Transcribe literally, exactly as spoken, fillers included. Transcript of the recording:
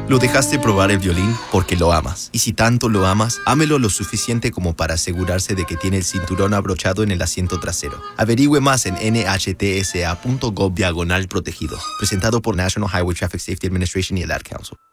Lo dejaste probar el violín porque lo amas. Y si tanto lo amas, ámelo lo suficiente como para asegurarse de que tiene el cinturón abrochado en el asiento trasero. Averigüe más en N H T S A punto gov diagonal protegidos. Presentado por National Highway Traffic Safety Administration y el Ad Council.